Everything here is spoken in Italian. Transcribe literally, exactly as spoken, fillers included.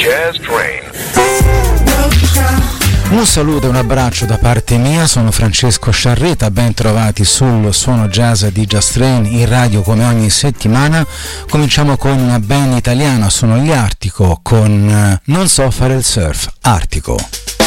Jazz Train. Un saluto e un abbraccio da parte mia, sono Francesco Sciarretta, ben trovati sul Suono Jazz di Jazz Train in radio come ogni settimana. Cominciamo con una band italiana, sono gli Artico con Non so fare il surf, Artico.